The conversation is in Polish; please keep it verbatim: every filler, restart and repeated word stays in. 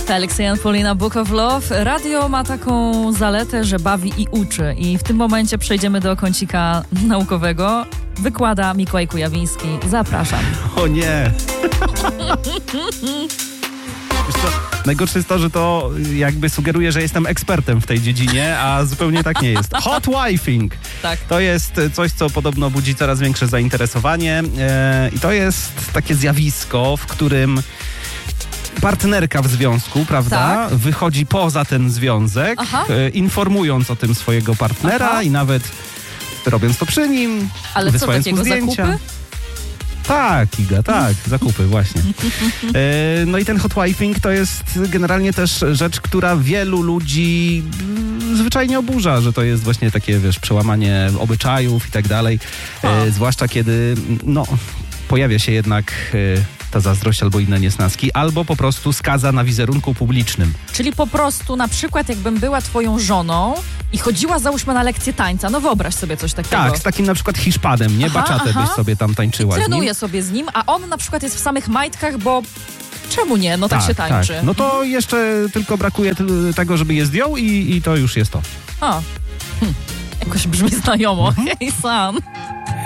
Felix Jan Paulina, Book of Love. Radio ma taką zaletę, że bawi i uczy. I w tym momencie przejdziemy do kącika naukowego. Wykłada Mikołaj Kujawiński. Zapraszam. O nie! Wiesz co, najgorsze jest to, że to jakby sugeruje, że jestem ekspertem w tej dziedzinie, a zupełnie tak nie jest. Hot wifing. Tak. To jest coś, co podobno budzi coraz większe zainteresowanie e, i to jest takie zjawisko, w którym partnerka w związku, prawda, Tak. wychodzi poza ten związek, e, informując o tym swojego partnera Aha. i nawet robiąc to przy nim, Ale wysyłając co takiego, mu zdjęcia. zakupy? Tak, Iga, tak, zakupy właśnie. E, no i ten hot wifing to jest generalnie też rzecz, która wielu ludzi mm, zwyczajnie oburza, że to jest właśnie takie, wiesz, przełamanie obyczajów i tak dalej. E, zwłaszcza kiedy, no, pojawia się jednak e, ta zazdrość albo inne niesnaski, albo po prostu skaza na wizerunku publicznym. Czyli po prostu na przykład jakbym była twoją żoną i chodziła załóżmy na lekcję tańca, no wyobraź sobie coś takiego. Tak, z takim na przykład Hiszpanem, nie? Aha, Baczatę aha. byś sobie tam tańczyła I z trenuje nim. sobie z nim, a on na przykład jest w samych majtkach, bo czemu nie? No tak, się tańczy. Tak. No to jeszcze tylko brakuje t- tego, żeby je zdjął i, i to już jest to. O, hm. jakoś brzmi znajomo. Hej, San.